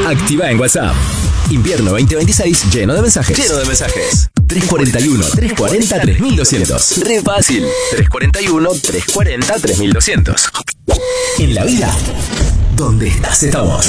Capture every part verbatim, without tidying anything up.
activa en WhatsApp. Invierno veinte veintiséis lleno de mensajes. Lleno de mensajes. tres cuarenta y uno, trescientos cuarenta, tres mil doscientos. Re fácil. tres cuarenta y uno, trescientos cuarenta, tres mil doscientos. En la vida, donde estás, estamos.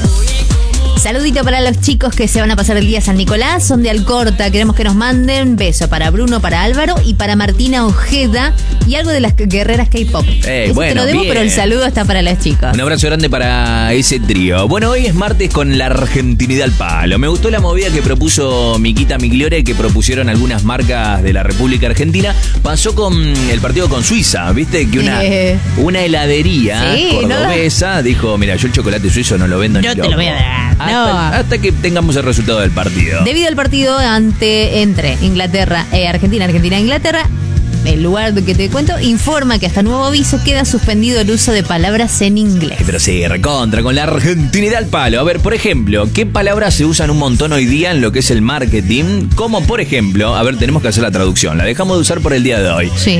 Saludito para los chicos que se van a pasar el día San Nicolás, son de Alcorta, queremos que nos manden beso para Bruno, para Álvaro y para Martina Ojeda y algo de las guerreras K-pop. Eh, Eso bueno, te lo debo, bien. pero el saludo está para los chicos. Un abrazo grande para ese trío. Bueno, hoy es martes con la argentinidad al palo. Me gustó la movida que propuso Miquita Migliore, que propusieron algunas marcas de la República Argentina. Pasó con el partido con Suiza, ¿viste? Que una, Eh. una heladería Sí, cordobesa dijo, mira, yo el chocolate suizo no lo vendo Yo ni te loco. lo voy a dar. Hasta, No. hasta que tengamos el resultado del partido. Debido al partido ante entre Inglaterra, eh, Argentina, Argentina, Inglaterra, el lugar que te cuento informa que hasta nuevo aviso queda suspendido el uso de palabras en inglés. Pero sí, recontra, con la argentinidad al palo. A ver, por ejemplo, ¿qué palabras se usan un montón hoy día en lo que es el marketing? Como, por ejemplo, a ver, tenemos que hacer la traducción. La dejamos de usar por el día de hoy. Sí.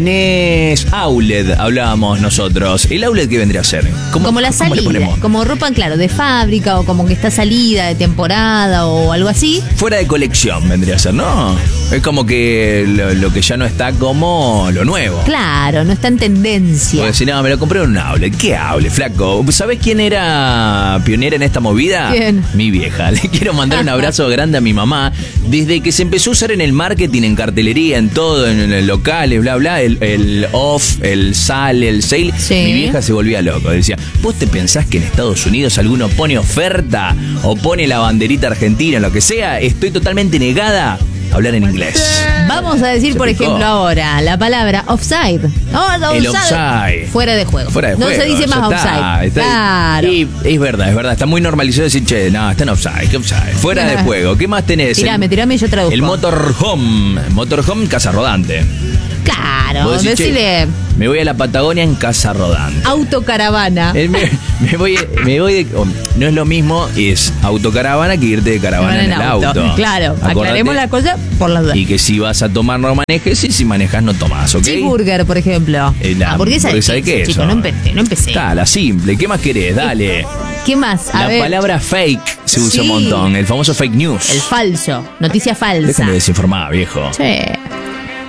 Tenés outlet, hablábamos nosotros. ¿El outlet qué vendría a ser? ¿Cómo- Como la cómo le salida, ponemos? como ropa, claro, de fábrica o como que está salida de temporada o algo así. Fuera de colección vendría a ser, ¿no? Es como que lo, lo que ya no está como lo nuevo. Claro, no está en tendencia. Porque si no, me lo compré en un outlet. ¿Qué outlet, flaco? ¿Sabés quién era pionera en esta movida? ¿Quién? Mi vieja. Le quiero mandar un abrazo grande a mi mamá. Desde que se empezó a usar en el marketing, en cartelería, en todo, en, en locales, bla, bla, el, el off, el sale, el sale, Sí. mi vieja se volvía loco. Decía, ¿vos te pensás que en Estados Unidos alguno pone oferta o pone la banderita argentina, lo que sea? Estoy totalmente negada a hablar en inglés. Vamos a decir, Se por picó. ejemplo, ahora la palabra offside. Oh, no, El offside. Fuera de juego. Fuera de no juego, se dice ya más está, offside. está- Claro. Y es verdad, es verdad. Está muy normalizado decir, che, no, está en offside, ¿qué offside? Fuera de juego. ¿Qué más tenés? Tirame, el, tirame y yo traduzco. El motorhome. Motorhome, casa rodante. Claro, Vos decís, che, decirle me voy a la Patagonia en casa rodante. autocaravana. Eh, me, me voy, me voy de, oh, no es lo mismo, es autocaravana que irte de caravana en el auto. Claro, Acordate. aclaremos la cosa por las dudas. Y que si vas a tomar no manejes y si manejas no tomás, ¿ok? Cheeseburger, por ejemplo. Eh, la hamburguesa de hamburguesa de queso, queso. chico, no empecé, no empecé. Está, la simple. ¿Qué más querés? Dale. ¿Qué más? A La ver, palabra fake se usa Sí. un montón. El famoso fake news. el falso, noticia falsa. Déjame desinformar, viejo. Sí.